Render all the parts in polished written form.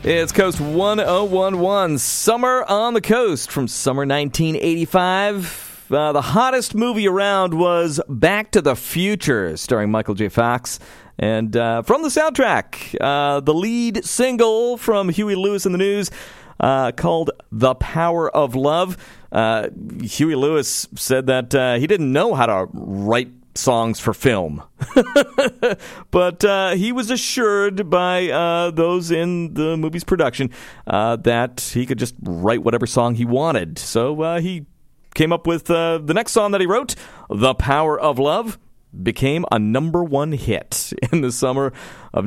It's Coast 1011, Summer on the Coast from summer 1985. The hottest movie around was Back to the Future, starring Michael J. Fox. And from the soundtrack, the lead single from Huey Lewis and the News, called The Power of Love. Huey Lewis said that he didn't know how to write songs for film. But he was assured by those in the movie's production that he could just write whatever song he wanted. So he came up with the next song that he wrote, The Power of Love, became a number one hit in the summer of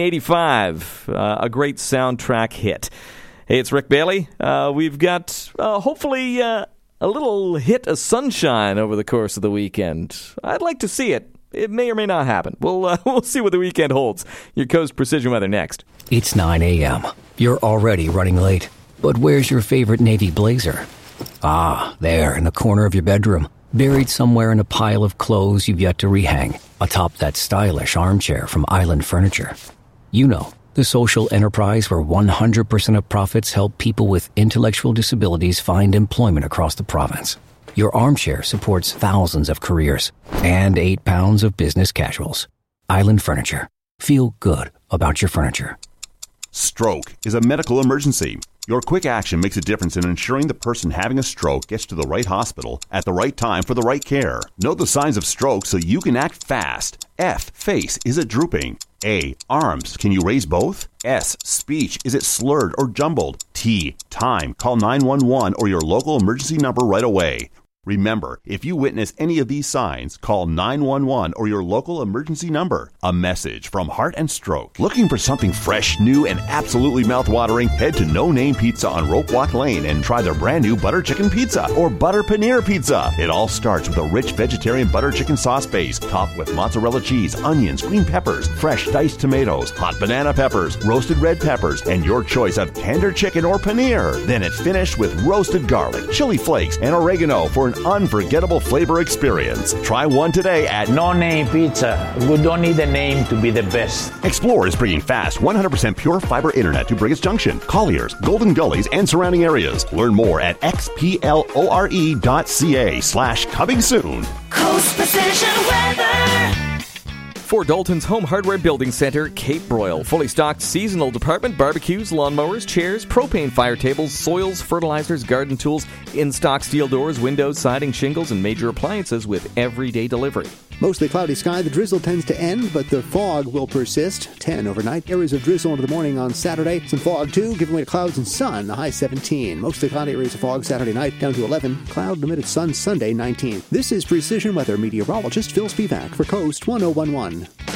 1985. A great soundtrack hit. Hey, it's Rick Bailey. We've got, hopefully, a little hit of sunshine over the course of the weekend. I'd like to see it. It may or may not happen. We'll see what the weekend holds. Your Coast Precision Weather next. It's 9 a.m. You're already running late. But where's your favorite navy blazer? Ah, there in the corner of your bedroom, buried somewhere in a pile of clothes you've yet to rehang, atop that stylish armchair from Island Furniture. You know, the social enterprise where 100% of profits help people with intellectual disabilities find employment across the province. Your armchair supports thousands of careers and 8 pounds of business casuals. Island Furniture. Feel good about your furniture. Stroke is a medical emergency. Your quick action makes a difference in ensuring the person having a stroke gets to the right hospital at the right time for the right care. Know the signs of stroke so you can act fast. F, face, is it drooping? A, arms, can you raise both? S, speech, is it slurred or jumbled? T, time, call 911 or your local emergency number right away. Remember, if you witness any of these signs, call 911 or your local emergency number. A message from Heart and Stroke. Looking for something fresh, new, and absolutely mouthwatering? Head to No Name Pizza on Rope Walk Lane and try their brand new butter chicken pizza or butter paneer pizza. It all starts with a rich vegetarian butter chicken sauce base, topped with mozzarella cheese, onions, green peppers, fresh diced tomatoes, hot banana peppers, roasted red peppers, and your choice of tender chicken or paneer. Then it's finished with roasted garlic, chili flakes, and oregano for an unforgettable flavor experience. Try one today at No Name Pizza. We don't need a name to be the best. Explore is bringing fast 100% pure fiber internet to Brigus Junction, Colliers, Golden Gullies, and surrounding areas. Learn more at xplore.ca/coming soon. Coast Precision Weather. For Dalton's Home Hardware Building Center, Cape Broyle. Fully stocked seasonal department, barbecues, lawnmowers, chairs, propane fire tables, soils, fertilizers, garden tools, in-stock steel doors, windows, siding, shingles, and major appliances with everyday delivery. Mostly cloudy sky. The drizzle tends to end, but the fog will persist. 10 overnight. Areas of drizzle into the morning on Saturday. Some fog, too, giving way to clouds and sun. The high 17. Mostly cloudy areas of fog Saturday night, down to 11. Cloud limited sun Sunday 19. This is Precision Weather meteorologist Phil Spivak for Coast 1011.